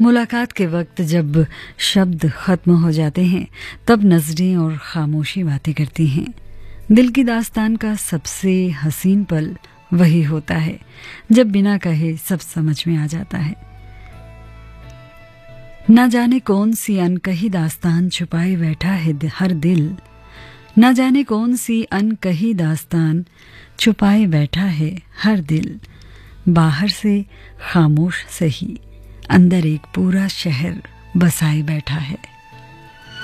मुलाकात के वक्त जब शब्द खत्म हो जाते हैं तब नजरें और खामोशी बातें करती हैं। दिल की दास्तान का सबसे हसीन पल वही होता है जब बिना कहे सब समझ में आ जाता है। ना जाने कौन सी अनकही दास्तान छुपाए बैठा है हर दिल, ना जाने कौन सी अनकही दास्तान छुपाए बैठा है हर दिल। बाहर से खामोश सही, अंदर एक पूरा शहर बसाए बैठा है।